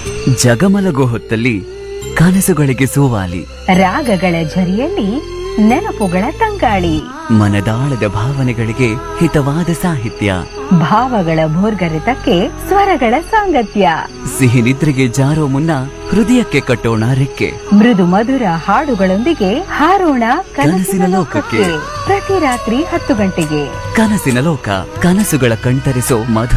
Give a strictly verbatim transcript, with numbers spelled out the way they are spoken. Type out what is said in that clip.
ಜಗಮಲಗೋ ಹೊತ್ತಲ್ಲಿ ಕನಸುಗಳಿಗೆ ಸೋವಾಲಿ, ರಾಗಗಳ ಝರಿಯಲ್ಲಿ ನೆನಪುಗಳ ತಂಗಾಳಿ, ಮನದಾಳದ ಭಾವನೆಗಳಿಗೆ ಹಿತವಾದ ಸಾಹಿತ್ಯ, ಭಾವಗಳ ಭೋರ್ಗರೆತಕ್ಕೆ ಸ್ವರಗಳ ಸಾಂಗತ್ಯ. ಸಿಹಿ ನಿದ್ರೆಗೆ ಜಾರೋ ಮುನ್ನ ಹೃದಯಕ್ಕೆ ಕಟ್ಟೋಣ ರೆಕ್ಕೆ, ಮೃದು ಮಧುರ ಹಾಡುಗಳೊಂದಿಗೆ ಹಾರೋಣ ಕನಸಿನ ಲೋಕಕ್ಕೆ. ಪ್ರತಿ ರಾತ್ರಿ ಹತ್ತು ಗಂಟೆಗೆ ಕನಸಿನ ಲೋಕ, ಕನಸುಗಳ ಕಣ್ತರಿಸೋ ಮಧುರ